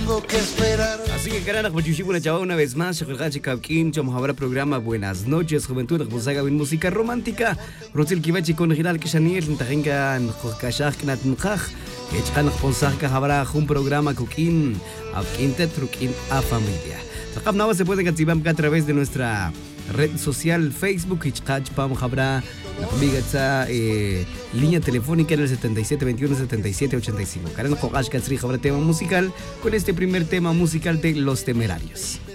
tengo que esperar. Así que carana, una vez más, habrá programa Buenas noches, Juventud, música romántica. Rotil Kibachi con Giral Kishaniel, Tajengan, Kashak, Natnkaj, Echkan, Ponsaka, habrá un programa Kukin, Abquinte, Trukin, a familia. Sacab Nava se puede activar a través de nuestra red social Facebook, Ichkach, Pam, habrá línea telefónica en el 7721-7785. Carana Kogash Katsri habrá tema musical con este primer tema musical de Los Temerarios.